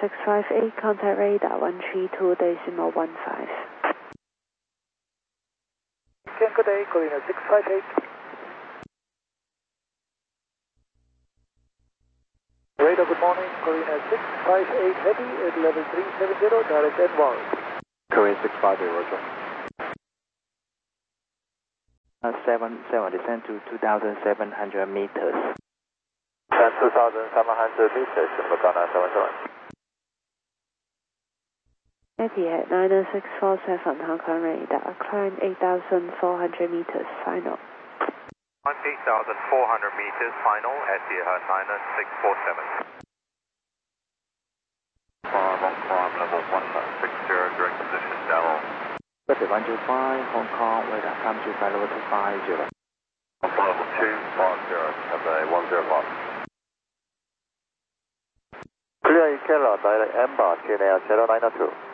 658, contact radar 132.15. Good day, Korean 658. Radar, good morning, Korean 658 heavy at level 370, direct N1. Korean 658, roger. 7 descend to 2,700 meters. 2,700 meters, Lagana 77. Etihad 90647, Hong Kong radar, climb 8,400 meters, final. 8,400 meters, final, Etihad 90647. Climb level 160, direct position, down. Pacific 125, Hong Kong, radar climb to flight level 250. Level 250, have a 10 mark. Clear in Canada, direct M-bar, KNL 092.